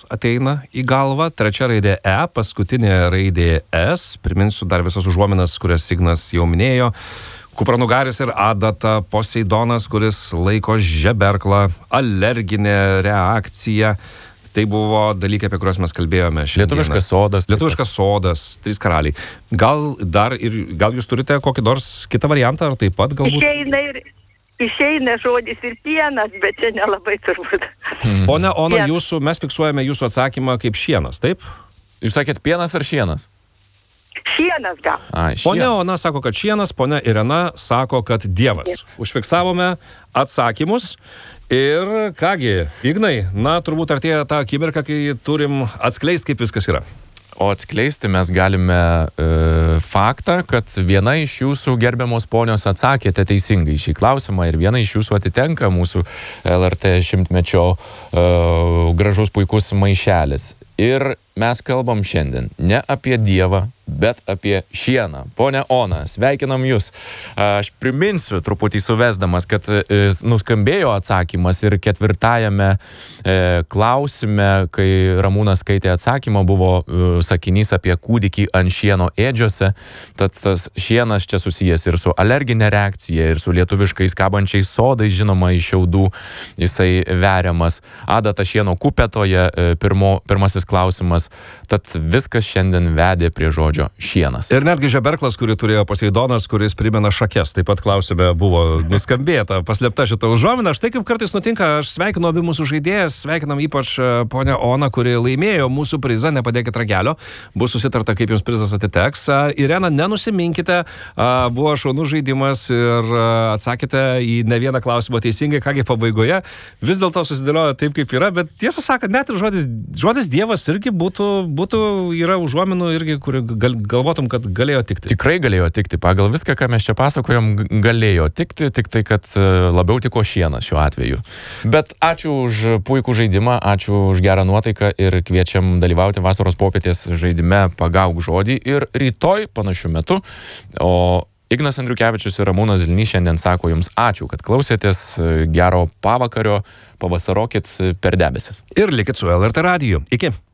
ateina į galvą, trečia raidė E, paskutinė raidė S. Priminsiu dar visas užuominas, kurias Ignas jau minėjo. Kupranugaris ir adata, Poseidonas, kuris laiko žeberklą, alerginė reakcija. Tai buvo dalykai, apie kuriuos mes kalbėjome šiandien. Lietuviškas sodas. Lietuviškas sodas, 3 karaliai. Gal jūs turite kokį nors kitą variantą, ar taip pat galbūt? Išeina žodis ir pienas, bet čia nelabai turbūt. Pone Ona, mes fiksuojame jūsų atsakymą kaip šienas, taip? Jūs sakėt pienas ar šienas? Šienas gal. Pone Ona sako, kad šienas, pone Irena sako, kad dievas. Užfiksavome atsakymus. Ir kągi, Ignai, turbūt artėja ta akimirka, kai turim atskleisti, kaip viskas yra. O atskleisti mes galime faktą, kad viena iš jūsų gerbiamos ponios atsakėte teisingai šį klausimą ir viena iš jūsų atitenka mūsų LRT 100-mečio gražus puikus maišelis. Ir mes kalbam šiandien ne apie Dievą, bet apie šieną. Pone Ona, sveikinam jūs. Aš priminsiu truputį suvesdamas, kad nuskambėjo atsakymas ir ketvirtajame klausime, kai Ramūnas skaitė atsakymą, buvo sakinys apie kūdikį ant šieno ėdžiose. Tad tas šienas čia susijęs ir su alerginė reakcija, ir su lietuviškais kabančiais sodais, žinoma, iš šiaudų jisai veriamas. Adata šieno kupetoje, pirmasis klausimas. Tad viskas šiandien vedė prie žodžio šienas. Ir netgi žeberklas, kurį turėjo Poseidonas, kuris primena šakes. Taip pat klausime buvo nuskambėta, paslėpta šita užuomina. Štai kaip kartais nutinka, aš sveikinu abi mūsų žaidėjas, sveikinam ypač ponę Oną, kuri laimėjo mūsų prizą, nepadėkit ragelio, bus susitarta, kaip jums prizas atiteks. Irena, nenusiminkite, buvo šaunus žaidimas ir atsakėte į ne vieną klausimą teisingai, kągi pabaigoje. Vis dėlto susidėliojo taip, kaip yra, bet tiesą sakant, net ir žodis Dievas irgi yra užuominų irgi, kur galvotum, kad galėjo tikti. Tikrai galėjo tikti. Pagal viską, ką mes čia pasakojom, galėjo tikti, tik tai, kad labiau tiko šienas šiuo atveju. Bet ačiū už puikų žaidimą, ačiū už gerą nuotaiką ir kviečiam dalyvauti vasaros popietės žaidime Pagauk žodį ir rytoj panašiu metu. O Ignas Andriukevičius ir Ramūnas Zilnys šiandien sako jums ačiū, kad klausėtės, gero pavakario, pavasarokit per debesis. Ir likit su LRT radiju. Iki.